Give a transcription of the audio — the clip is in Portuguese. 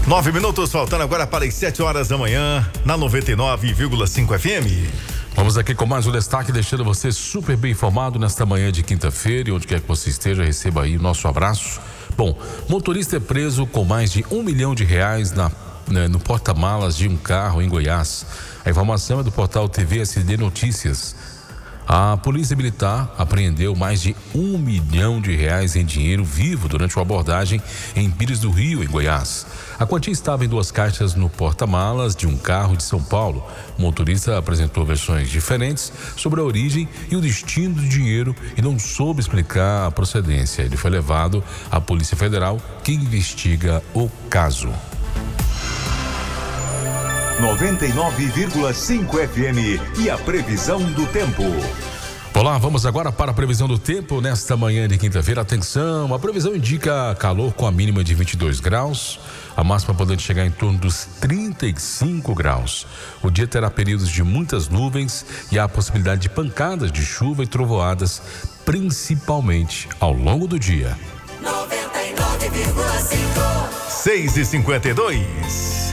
9 minutos, faltando agora para as 7 horas da manhã, na 99,5 FM. Vamos aqui com mais um destaque, deixando você super bem informado nesta manhã de quinta-feira, e onde quer que você esteja, receba aí o nosso abraço. Bom, motorista é preso com mais de R$1 milhão no porta-malas de um carro em Goiás. A informação é do portal TV SD Notícias. A Polícia Militar apreendeu mais de R$1 milhão em dinheiro vivo durante uma abordagem em Pires do Rio, em Goiás. A quantia estava em 2 caixas no porta-malas de um carro de São Paulo. O motorista apresentou versões diferentes sobre a origem e o destino do dinheiro e não soube explicar a procedência. Ele foi levado à Polícia Federal, que investiga o caso. 99,5 FM e a previsão do tempo. Olá, vamos agora para a previsão do tempo nesta manhã de quinta-feira. Atenção, a previsão indica calor com a mínima de 22 graus, a máxima podendo chegar em torno dos 35 graus. O dia terá períodos de muitas nuvens e há a possibilidade de pancadas de chuva e trovoadas, principalmente ao longo do dia. 99,5 6h52.